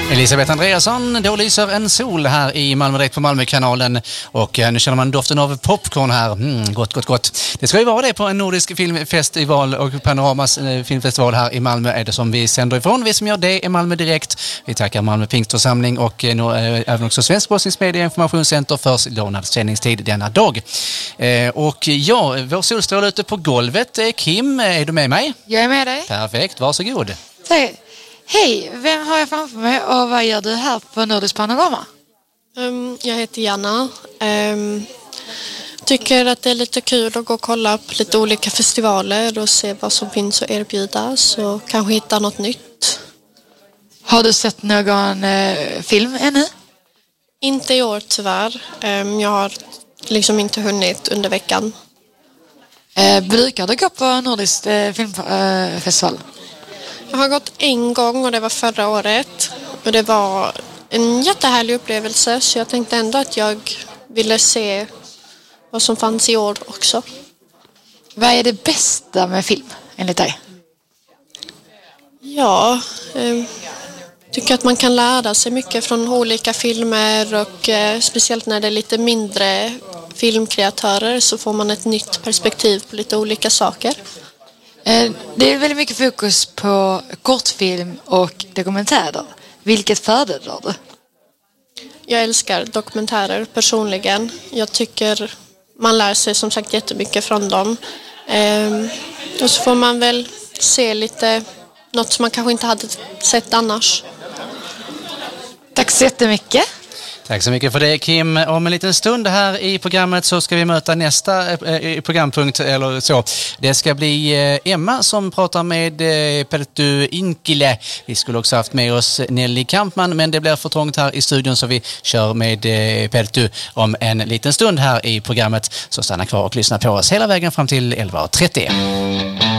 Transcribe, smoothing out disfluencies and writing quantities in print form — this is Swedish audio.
Elisabeth Andreasson, då lyser en sol här i Malmö direkt på Malmökanalen och nu känner man doften av popcorn här. Gott. Det ska ju vara det på en nordisk filmfestival och Panoramas filmfestival här i Malmö är det som vi sänder ifrån. Vi som gör det är Malmö Direkt. Vi tackar Malmö Pingstförsamling och även också Svensk Forskningsmedia Informationscenter för lånad sändningstid denna dag. Och ja, vår solstråle ute på golvet. Kim, är du med mig? Jag är med dig. Perfekt, varsågod. Hej, vem har jag framför mig och vad gör du här på Nordisk Panorama? Jag heter Janna. Tycker att det är lite kul att gå och kolla på lite olika festivaler och se vad som finns att erbjuda så kanske hitta något nytt. Har du sett någon film ännu? Inte i år tyvärr. Jag har liksom inte hunnit under veckan. Brukar du gå på Nordisk filmfestival? Jag har gått en gång och det var förra året. Och det var en jättehärlig upplevelse så jag tänkte ändå att jag ville se vad som fanns i år också. Vad är det bästa med film enligt dig? Ja, tycker att man kan lära sig mycket från olika filmer och speciellt när det är lite mindre filmkreatörer så får man ett nytt perspektiv på lite olika saker. Det är väldigt mycket fokus på kortfilm och dokumentärer. Vilket föredrar du? Jag älskar dokumentärer personligen. Jag tycker man lär sig som sagt jättemycket från dem. Och så får man väl se lite något som man kanske inte hade sett annars. Tack så jättemycket. Tack så mycket för det, Kim. Om en liten stund här i programmet så ska vi möta nästa programpunkt eller så. Det ska bli Emma som pratar med Perttu Inkilä. Vi skulle också haft med oss Nelly Kampman men det blir för trångt här i studion så vi kör med Perttu om en liten stund här i programmet. Så stanna kvar och lyssna på oss hela vägen fram till 11:30.